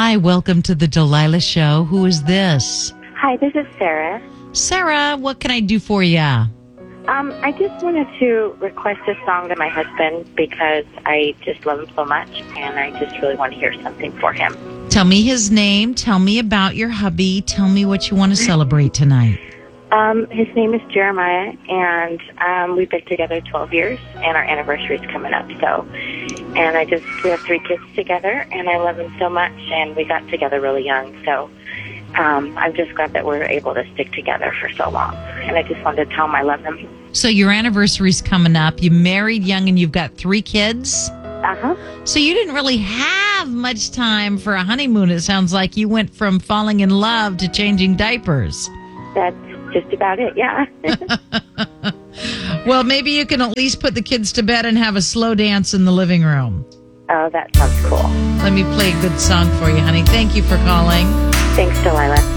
Hi, welcome to the Delilah Show. Who is this? Hi, this is Sarah. Sarah, what can I do for you? I just wanted to request a song to my husband because I just love him so much, and I just really want to hear something for him. Tell me his name. Tell me about your hubby. Tell me what you want to celebrate tonight. His name is Jeremiah, and we've been together 12 years, and our anniversary is coming up. And we have 3 kids together, and I love him so much, and we got together really young, so I'm just glad that we're able to stick together for so long. And I just wanted to tell him I love him. So your anniversary's coming up. You married young, and you've got 3 kids? Uh-huh. So you didn't really have much time for a honeymoon. It sounds like you went from falling in love to changing diapers. That's just about it, yeah. Well, maybe you can at least put the kids to bed and have a slow dance in the living room. Oh, that sounds cool. Let me play a good song for you, honey. Thank you for calling. Thanks, Delilah.